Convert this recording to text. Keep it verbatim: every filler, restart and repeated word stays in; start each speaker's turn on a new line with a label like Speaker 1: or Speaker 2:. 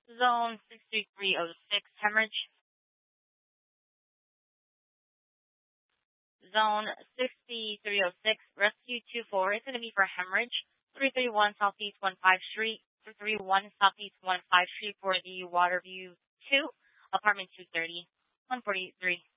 Speaker 1: Zone six three three oh six, hemorrhage. Zone six three oh six, rescue two four is going to be for hemorrhage. three three one Southeast one five Street, three three one Southeast one five Street for the Waterview two, apartment two thirty, one forty-three.